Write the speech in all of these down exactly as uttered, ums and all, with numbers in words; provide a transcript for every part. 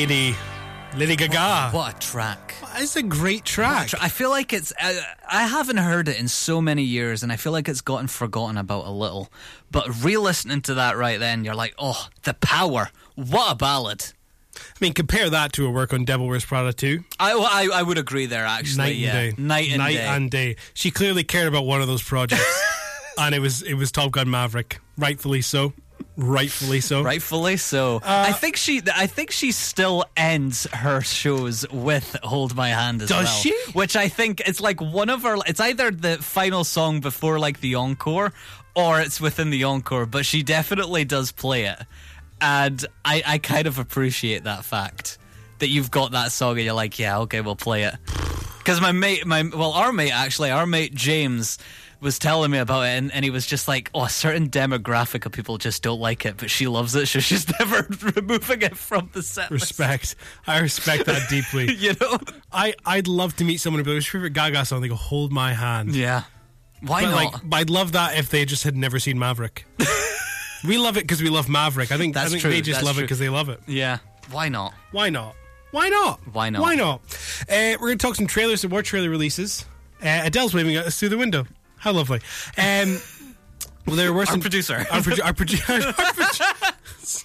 Lady Lady Gaga. What, what a track. It's a great track. I feel like it's uh, I haven't heard it in so many years, and I feel like it's gotten forgotten about a little, but re-listening to that right then, you're like, oh, the power. What a ballad. I mean, compare that to a work on Devil Wears Prada two. I, I, I would agree there, actually. Night and yeah. day. Night and Night day. and day. She clearly cared about one of those projects. And it was it was Top Gun Maverick. Rightfully so. Rightfully so. Rightfully so. Uh, I think she I think she still ends her shows with Hold My Hand as Does well. she? Which I think it's like one of her, it's either the final song before like the encore, or it's within the encore, but she definitely does play it. And I, I kind of appreciate that fact that you've got that song and you're like, yeah, okay, we'll play it. Because my mate, my well, our mate actually, our mate James was telling me about it, and, and he was just like, oh, a certain demographic of people just don't like it, but she loves it, so she's never removing it from the set list. Respect. I respect that deeply. You know? I, I'd love to meet someone who goes, favorite Gaga song, they go, Hold My Hand. Yeah. Why but not? Like, I'd love that if they just had never seen Maverick. We love it because we love Maverick. I think, I That's think true. they just That's love true. it because they love it. Yeah. Why not? Why not? Why not? Why not? Why not? Uh, we're going to talk some trailers and more trailer releases. Uh, Adele's waving at us through the window. How lovely. Um, well, there were some... Our producer. Our, produ- our, produ- our produ-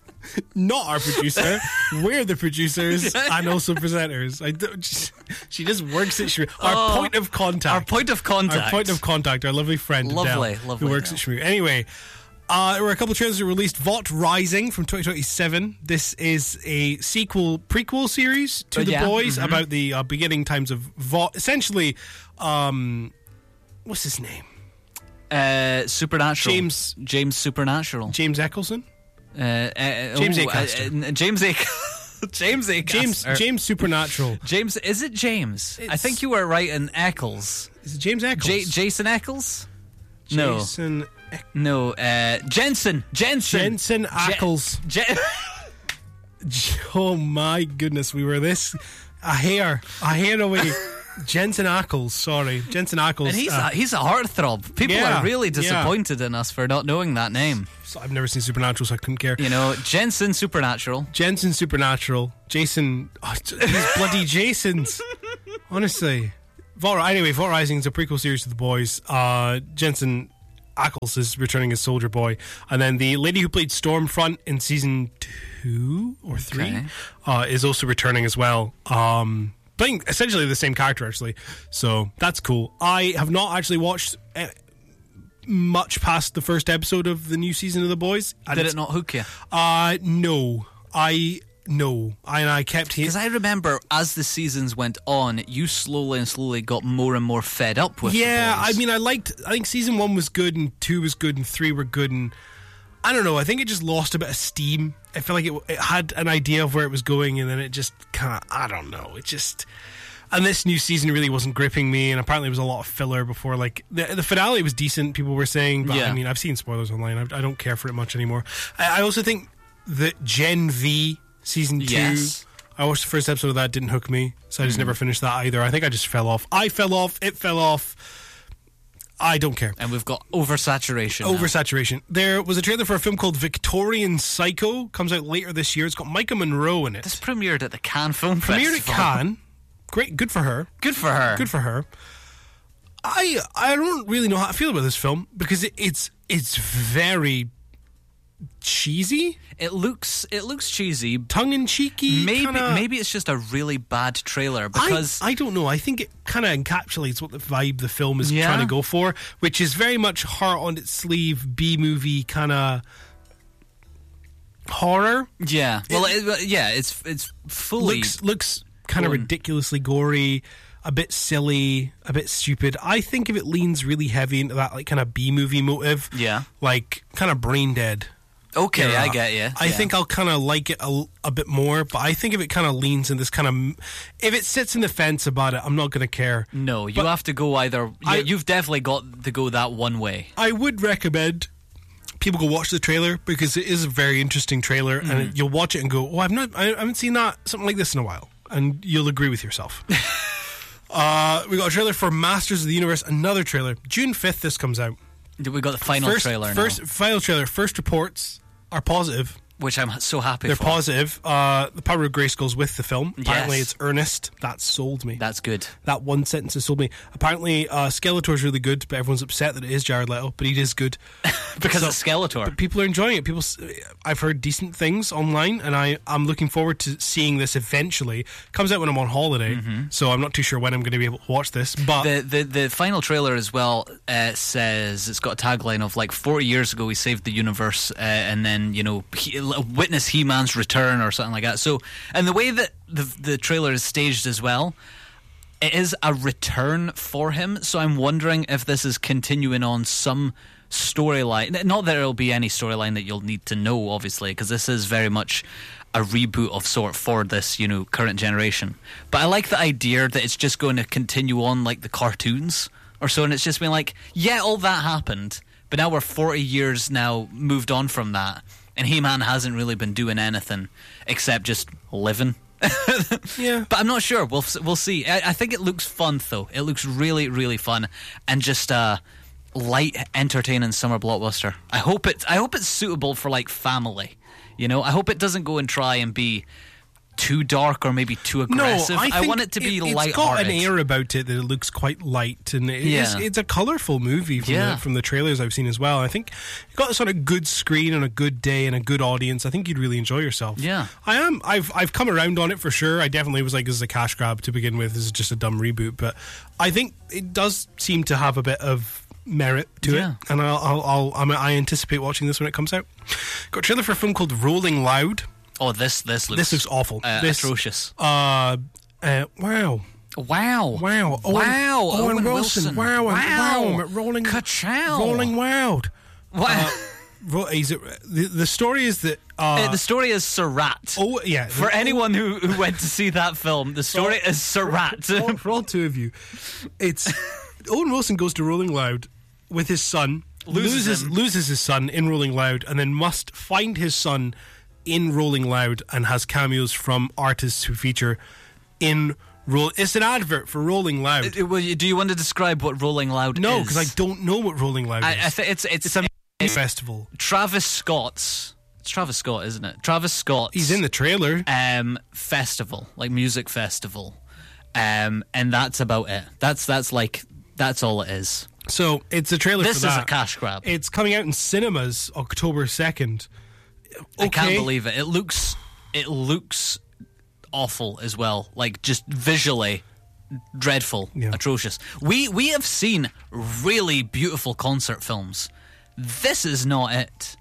Not our producer. We're the producers and also presenters. I don't just, she just works at Shmoo. Our Oh, point of contact. Our point of contact. Our point of contact. Our lovely friend Lovely, Adele, lovely who works Adele. at Shmoo. Anyway... Uh, there were a couple of trailers that were released. Vought Rising from twenty twenty-seven. This is a sequel, prequel series to Oh, The yeah. Boys Mhm. about the uh, beginning times of Vought. Essentially, um, what's his name? Uh, Supernatural. James- James Supernatural. James Eccleston? Uh, uh, James oh, Acaster. uh, uh, James Acaster. James Acaster. James James Supernatural. James, is it James? I It's- think you were right in Eccles. Is it James Eccles? J- Jason Eccles? Jason No. No, uh, Jensen. Jensen. Jensen Je- Ackles. Je- Oh my goodness, we were this a hair, a hair away. Jensen Ackles, sorry, Jensen Ackles. and he's, uh, a, he's a heartthrob. People yeah, are really yeah. disappointed in us for not knowing that name. so I've never seen Supernatural, so I couldn't care. You know, Jensen Supernatural. Jensen Supernatural, Jason, oh, these bloody Jasons. Honestly, Vought, anyway, Vought Rising is a prequel series to The Boys. Uh, Jensen Ackles is returning as Soldier Boy, and then the lady who played Stormfront in season two or three Okay. uh, is also returning as well. Um, playing essentially the same character, actually. So that's cool. I have not actually watched uh, much past the first episode of the new season of The Boys. And Did it's- it not hook you? Uh, no. I no. I and I kept he- Because I remember as the seasons went on, you slowly and slowly got more and more fed up with Yeah, The I Boys. mean, I liked. I think season one was good, and two was good, and three were good, and I don't know. I think it just lost a bit of steam. I feel like it, it had an idea of where it was going, and then it just kind of. I don't know. It just. And this new season really wasn't gripping me, and apparently it was a lot of filler before. Like the the finale was decent, people were saying, but Yeah. I mean, I've seen spoilers online. I, I don't care for it much anymore. I, I also think that Gen V season two. Yes. I watched the first episode of that, didn't hook me, so I just never finished that either. I think I just fell off. I fell off, it fell off. I don't care. And we've got oversaturation. now. Oversaturation. There was a trailer for a film called Victorian Psycho, comes out later this year. It's got Micah Monroe in it. This premiered at the Cannes Film Premiered at Festival. Cannes. Great, good for her. Good for her. Good for her. I I don't really know how to feel about this film because it, it's it's very cheesy, It looks it looks cheesy. tongue in cheeky. Maybe kinda, maybe it's just a really bad trailer because I, I don't know. I think it kind of encapsulates what the vibe the film is Yeah. trying to go for, which is very much heart on its sleeve, B movie kind of horror. yeah. Well, it, yeah, it's it's fully Looks looks kind of Going. ridiculously gory, a bit silly, a bit stupid. I think if it leans really heavy into that like kind of B movie motive, Yeah. like kind of Brain Dead. okay. era, I get you. I think I'll kind of like it a, a bit more, but I think if it kind of leans in this kind of, if it sits in the fence about it, I'm not going to care. no. You But have to go either. I- yeah, you've definitely got to go that one way. I would recommend people go watch the trailer because it is a very interesting trailer, Mm-hmm. and it, you'll watch it and go, "Oh, I've not, I haven't seen that something like this in a while," and you'll agree with yourself. uh, we got a trailer for Masters of the Universe, another trailer, June fifth. This comes out. We got the final first, trailer. First now. final trailer. First reports are positive. which I'm so happy They're for. positive. Uh, the Power of Grayskull's with the film. Apparently Yes. it's earnest. That sold me. That's good. That one sentence has sold me. Apparently uh, Skeletor's really good, but everyone's upset that it is Jared Leto, but he is good. Because So- it's Skeletor. But people are enjoying it. People, s- I've heard decent things online, and I, I'm looking forward to seeing this eventually. It comes out when I'm on holiday, so I'm not too sure when I'm going to be able to watch this. But The, the the final trailer as well uh, says it's got a tagline of like forty years ago we saved the universe, uh, and then you know he, witness He-Man's return or something like that. So, and the way that the the trailer is staged as well, it is a return for him. So I'm wondering if this is continuing on some storyline. Not that there'll be any storyline that you'll need to know, obviously, because this is very much a reboot of sort for this, you know, current generation. But I like the idea that it's just going to continue on like the cartoons or so, and it's just been like, yeah, all that happened, but now we're forty years now moved on from that, and He-Man hasn't really been doing anything except just living. yeah, But I'm not sure. We'll we'll see. I, I think it looks fun though. It looks really really fun and just a light, entertaining summer blockbuster. I hope it. I hope it's suitable for like family. You know, I hope it doesn't go and try and be too dark or maybe too aggressive. No, I, think want it to be it, It's lighthearted. got an air about it that it looks quite light, and it Yeah. is, it's a colourful movie from, Yeah. the, from the trailers I've seen as well. I think you got this on a good screen and a good day and a good audience. I think you'd really enjoy yourself. Yeah. I am. I've I've come around on it for sure. I definitely was like, this is a cash grab to begin with. This is just a dumb reboot, but I think it does seem to have a bit of merit to Yeah. it, and I'll, I'll, I'll I'm, I anticipate watching this when it comes out. Got a trailer for a film called Rolling Loud. Oh, this this looks This looks awful. uh, This- atrocious. Uh, uh, wow. Wow! Wow! Owen, Wow! Owen, Wilson! Wow! Wow! Wow! Rolling, Ka-chow! Rolling Loud. Wow! Ro- is it, the, the story is that. Uh, Uh, the story is Surratt. oh yeah. For anyone who, who went to see that film, the story is Surratt. for, all- for all two of you, it's Owen Wilson goes to Rolling Loud with his son, Loses loses him. loses his son in Rolling Loud, and then must find his son in Rolling Loud, and has cameos from artists who feature in. Roll. It's an advert for Rolling Loud. Uh, well, you- Do you want to describe what Rolling Loud No, is? because I don't know what Rolling Loud I, is. I think it's it's, it's a music festival. Travis Scott's. It's Travis Scott, isn't it? Travis Scott's. He's in the trailer. um festival, like music festival, um, and that's about it. That's that's like that's all it is. So it's a trailer This for is that. a cash grab. It's coming out in cinemas October second. I can't believe it. It looks it looks awful as well. Like just visually dreadful, Yeah. atrocious. We we have seen really beautiful concert films. This is not it.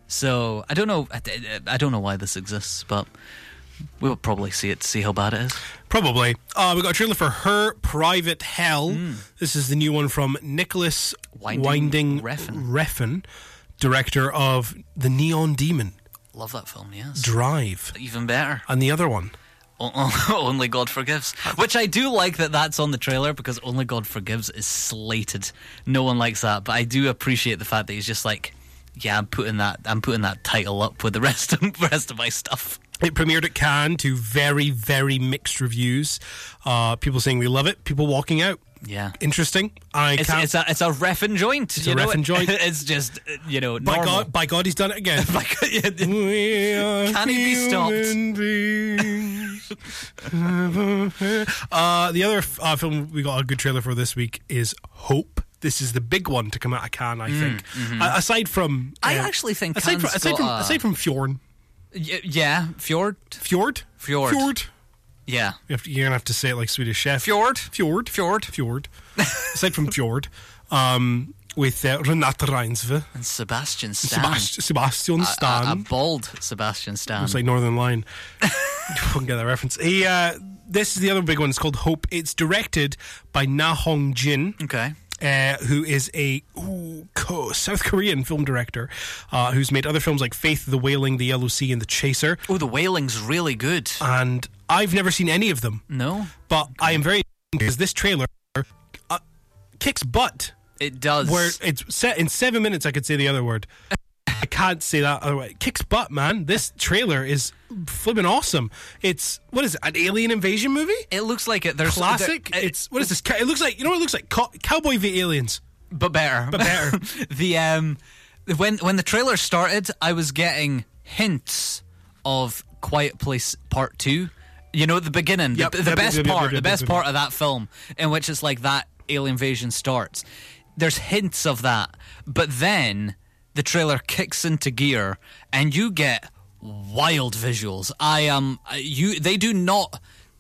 So I don't know. I, I don't know why this exists, but we'll probably see it to see how bad it is. Probably. Uh, we got a trailer for Her Private Hell. This is the new one from Nicholas Winding Winding, Refn. Refn, director of The Neon Demon, Love that film. Yes, Drive, even better. and the other one. O- Only God Forgives, which I do like that that's on the trailer because Only God Forgives is slated. No one likes that, but I do appreciate the fact that he's just like, yeah, I'm putting that, I'm putting that title up with the rest of the rest of my stuff. It premiered at Cannes to very, very mixed reviews. Uh, people saying they love it. People walking out. Yeah, Interesting. I it's can't. it's a it's a reffin' joint. It's you a know? reffin' joint. It's just uh, you know by normal. God, by God, he's done it again. By God, yeah, We are Can he be stopped? human beings. uh, the other uh, film we got a good trailer for this week is Hope. This is the big one to come out of Cannes, I think. Uh, aside from, uh, I actually think aside from Cannes aside got from, a- aside from Fjorn, Y- yeah, Fjord, Fjord, Fjord. Fjord. yeah, You have to, you're gonna have to say it like Swedish Chef. Fjord, Fjord, Fjord, Fjord. Aside from Fjord, um, with uh, Renate Reinsve, and Sebastian Stan, Sebast- Sebastian Stan. a, a bald Sebastian Stan. It's like Northern Line. Wouldn't get that reference. He, uh, this is the other big one. It's called Hope. It's directed by Na Hong Jin, Okay. uh, who is a ooh, co- South Korean film director uh, who's made other films like Faith, The Wailing, The Yellow Sea, and The Chaser. Oh, The Wailing's really good. And I've never seen any of them, No, but I am very because this trailer uh, kicks butt. it does. Where it's set in seven minutes, I could say the other word. I can't say that other way. Kicks butt, man. This trailer is flipping awesome. It's what is it? An alien invasion movie? It looks like it. There's Classic. there- it's what is this? It looks like you know what it looks like. Cow- Cowboy v Aliens, but better. but better. the um, when when the trailer started, I was getting hints of Quiet Place Part two. You know, at the beginning, Yep. the, the Yep, best yep, yep, part, yep, the yep, best yep, part yep. of that film, in which it's like that alien invasion starts. There's hints of that, but then the trailer kicks into gear, and you get wild visuals. I am um, you. They do not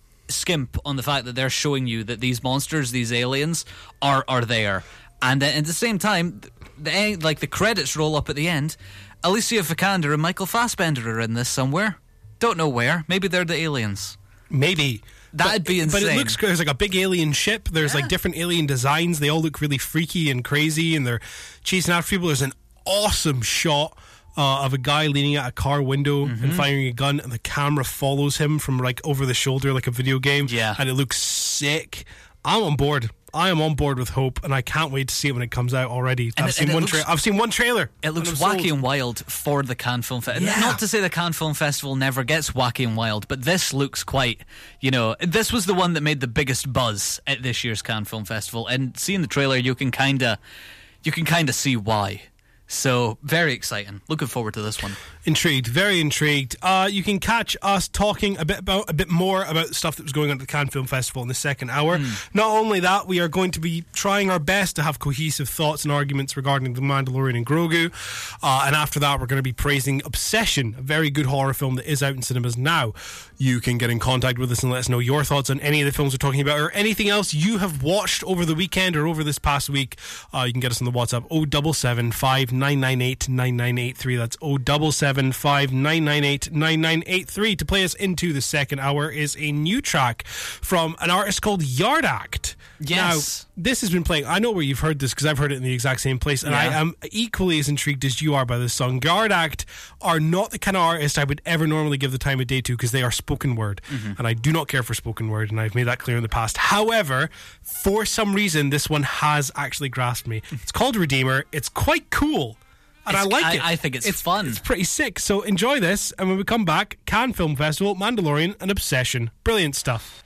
skimp on the fact that they're showing you that these monsters, these aliens, are are there, and uh, at the same time, the end, like the credits roll up at the end. Alicia Vikander and Michael Fassbender are in this somewhere. Don't know where. Maybe they're the aliens. Maybe. That'd but, be insane. But it looks there's like a big alien ship. There's Yeah. like different alien designs. They all look really freaky and crazy, and they're chasing after people. There's an awesome shot uh, of a guy leaning out a car window Mm-hmm. and firing a gun, and the camera follows him from like over the shoulder, like a video game. Yeah. And it looks sick. I'm on board. I am on board with Hope, and I can't wait to see it when it comes out already. And I've it- seen and it one. looks- Tra- I've seen one trailer. It looks and I'm wacky sold. and wild for the Cannes Film Festival. Yeah. Not to say the Cannes Film Festival never gets wacky and wild, but this looks quite, you know, this was the one that made the biggest buzz at this year's Cannes Film Festival. And seeing the trailer, you can kind of, you can kind of see why. So, very exciting. Looking forward to this one. Intrigued, very intrigued. Uh, you can catch us talking a bit about a bit more about the stuff that was going on at the Cannes Film Festival in the second hour. Not only that, we are going to be trying our best to have cohesive thoughts and arguments regarding The Mandalorian and Grogu. Uh, and after that, we're going to be praising Obsession, a very good horror film that is out in cinemas now. You can get in contact with us and let us know your thoughts on any of the films we're talking about, or anything else you have watched over the weekend or over this past week. Uh, you can get us on the WhatsApp oh seven seven, five nine nine eight, nine nine eight three. That's oh seven seven, five nine nine eight, nine nine eight three. To play us into the second hour is a new track from an artist called Yard Act. Yes. Now, this has been playing. I know where you've heard this because I've heard it in the exact same place, and I Yeah. am equally as intrigued as you are by this song. Yard Act are not the kind of artist I would ever normally give the time of day to because they are spoken word, and I do not care for spoken word, and I've made that clear in the past. However, for some reason, this one has actually grasped me. It's called Redeemer. It's quite cool. And It's- I like I- it. I think it's fun. It's pretty sick. So enjoy this. And when we come back, Cannes Film Festival, Mandalorian, and Obsession. Brilliant stuff.